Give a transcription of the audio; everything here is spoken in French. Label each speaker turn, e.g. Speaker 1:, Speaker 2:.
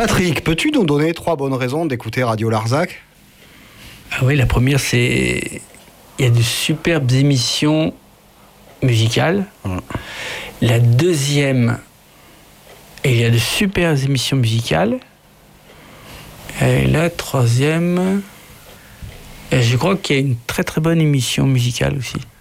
Speaker 1: Patrick, peux-tu nous donner 3 bonnes raisons d'écouter Radio Larzac ?
Speaker 2: Ah oui, la première, c'est... Il y a de superbes émissions musicales. La deuxième, il y a de superbes émissions musicales. Et la troisième, je crois qu'il y a une très très bonne émission musicale aussi.